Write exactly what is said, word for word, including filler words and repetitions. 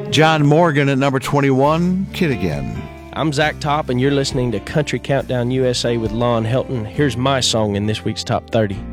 John Morgan at number twenty-one, Kid Again. I'm Zach Top, and you're listening to Country Countdown U S A with Lon Helton. Here's my song in this week's Top thirty.